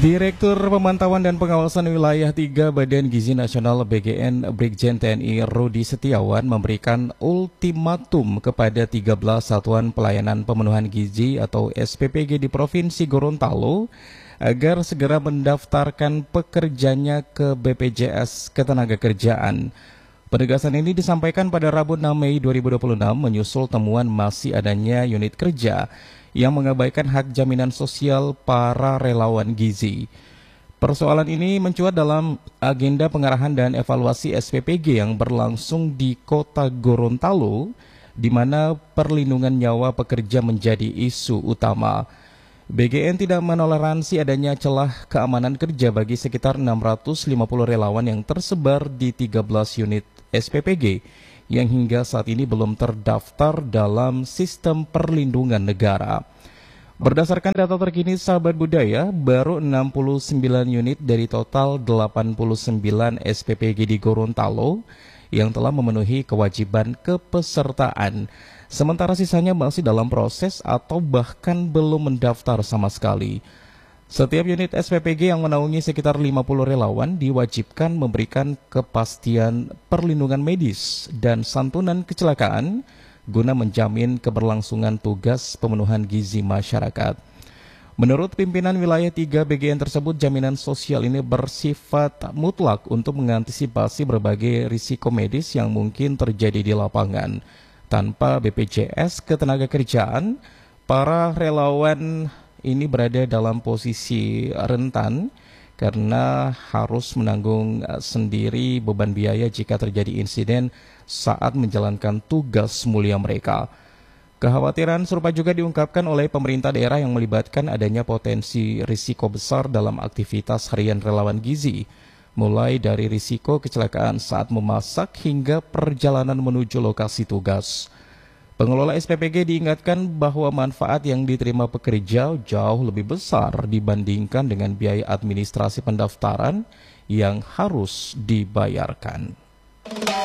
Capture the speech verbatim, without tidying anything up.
Direktur Pemantauan dan Pengawasan Wilayah tiga Badan Gizi Nasional B G N Brigjen T N I Rudi Setiawan memberikan ultimatum kepada tiga belas Satuan Pelayanan Pemenuhan Gizi atau S P P G di Provinsi Gorontalo agar segera mendaftarkan pekerjanya ke B P J S Ketenagakerjaan. Penegasan ini disampaikan pada Rabu enam Mei dua ribu dua puluh enam menyusul temuan masih adanya unit kerja yang mengabaikan hak jaminan sosial para relawan gizi. Persoalan ini mencuat dalam agenda pengarahan dan evaluasi S P P G yang berlangsung di Kota Gorontalo, di mana perlindungan nyawa pekerja menjadi isu utama. B G N tidak menoleransi adanya celah keamanan kerja bagi sekitar enam ratus lima puluh relawan yang tersebar di tiga belas unit S P P G yang hingga saat ini belum terdaftar dalam sistem perlindungan negara. Berdasarkan data terkini Sahabat Budaya, baru enam puluh sembilan unit dari total delapan puluh sembilan S P P G di Gorontalo yang telah memenuhi kewajiban kepesertaan. Sementara sisanya masih dalam proses atau bahkan belum mendaftar sama sekali. Setiap unit S P P G yang menaungi sekitar lima puluh relawan diwajibkan memberikan kepastian perlindungan medis dan santunan kecelakaan guna menjamin keberlangsungan tugas pemenuhan gizi masyarakat. Menurut pimpinan wilayah tiga B G N tersebut, jaminan sosial ini bersifat mutlak untuk mengantisipasi berbagai risiko medis yang mungkin terjadi di lapangan. Tanpa B P J S Ketenagakerjaan, para relawan ini berada dalam posisi rentan karena harus menanggung sendiri beban biaya jika terjadi insiden saat menjalankan tugas mulia mereka. Kekhawatiran serupa juga diungkapkan oleh pemerintah daerah yang melibatkan adanya potensi risiko besar dalam aktivitas harian relawan gizi, mulai dari risiko kecelakaan saat memasak hingga perjalanan menuju lokasi tugas. Pengelola S P P G diingatkan bahwa manfaat yang diterima pekerja jauh lebih besar dibandingkan dengan biaya administrasi pendaftaran yang harus dibayarkan.